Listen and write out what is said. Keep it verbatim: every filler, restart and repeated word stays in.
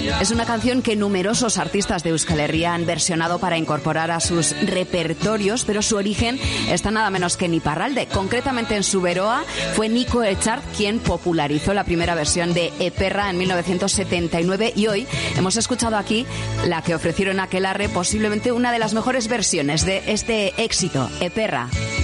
Es una canción que numerosos artistas de Euskal Herria han versionado para incorporar a sus repertorios, pero su origen está nada menos que en Iparralde. Concretamente en Zuberoa fue Nico Echart quien popularizó la primera versión de Eperra en mil novecientos setenta y nueve y hoy hemos escuchado aquí la que ofrecieron Aquelarre, posiblemente una de las mejores versiones de este éxito, Eperra.